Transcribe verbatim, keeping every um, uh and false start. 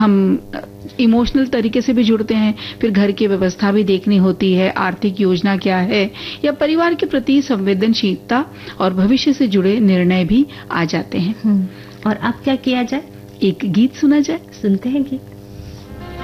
हम इमोशनल तरीके से भी जुड़ते हैं, फिर घर की व्यवस्था भी देखनी होती है, आर्थिक योजना क्या है, या परिवार के प्रति संवेदनशीलता और भविष्य से जुड़े निर्णय भी आ जाते हैं। और अब क्या किया जाए? एक गीत सुना जाए। सुनते हैं गीत।